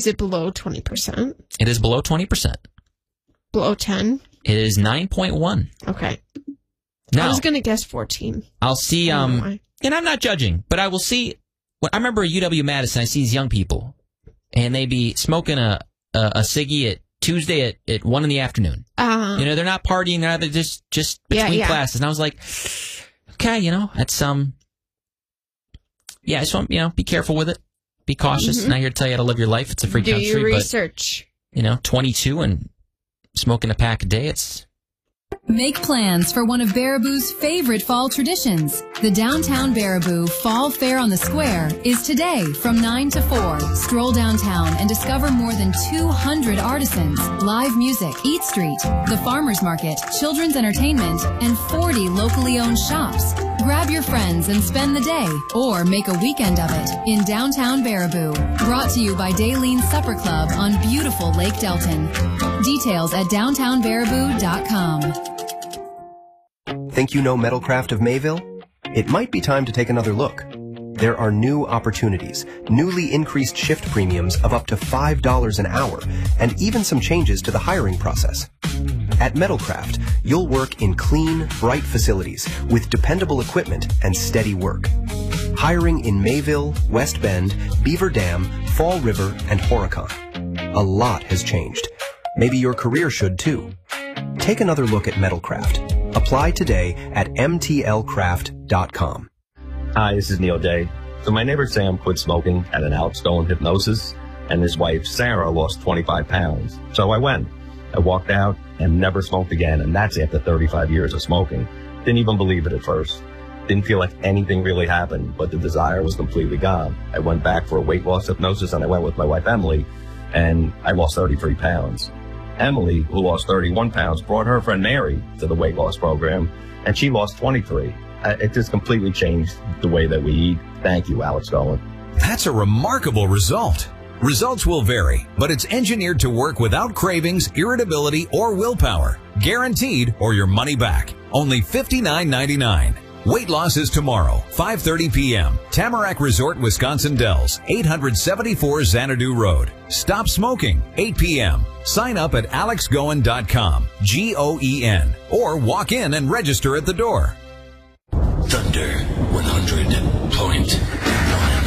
Is it below 20%? It is below 20%. Below 10? It is 9.1. Okay. Now, I was going to guess 14. I'll see, and I'm not judging, but I will see, I remember at UW-Madison, I see these young people, and they be smoking a ciggy at Tuesday at 1 in the afternoon. They're not partying, they're just between classes. And I was like, okay, that's, I just want, be careful with it. Be cautious. Mm-hmm. Not here to tell you how to live your life. It's a free country. Do your research. But, 22 and smoking a pack a day, it's... Make plans for one of Baraboo's favorite fall traditions. The Downtown Baraboo Fall Fair on the Square is today from 9 to 4. Stroll downtown and discover more than 200 artisans, live music, Eat Street, the Farmers Market, children's entertainment, and 40 locally owned shops. Grab your friends and spend the day, or make a weekend of it in Downtown Baraboo. Brought to you by Daleen Supper Club on beautiful Lake Delton. Details at downtownbaraboo.com. Think you know Metalcraft of Mayville? It might be time to take another look. There are new opportunities, newly increased shift premiums of up to $5 an hour, and even some changes to the hiring process. At Metalcraft, you'll work in clean, bright facilities with dependable equipment and steady work. Hiring in Mayville, West Bend, Beaver Dam, Fall River, and Horicon. A lot has changed. Maybe your career should too. Take another look at Metalcraft. Apply today at mtlcraft.com. Hi, this is Neil Day. So my neighbor Sam quit smoking, had an Alex Goen hypnosis, and his wife Sarah lost 25 pounds. So I went. I walked out and never smoked again, and that's after 35 years of smoking. Didn't even believe it at first. Didn't feel like anything really happened, but the desire was completely gone. I went back for a weight loss hypnosis, and I went with my wife Emily, and I lost 33 pounds. Emily, who lost 31 pounds, brought her friend Mary to the weight loss program, and she lost 23. It just completely changed the way that we eat. Thank you, Alex Goen. That's a remarkable result. Results will vary, but it's engineered to work without cravings, irritability, or willpower. Guaranteed or your money back. Only $59.99. Weight loss is tomorrow, 5:30 p.m. Tamarack Resort, Wisconsin Dells, 874 Xanadu Road. Stop smoking, 8 p.m. Sign up at alexgoen.com, Goen, or walk in and register at the door. Thunder 100.9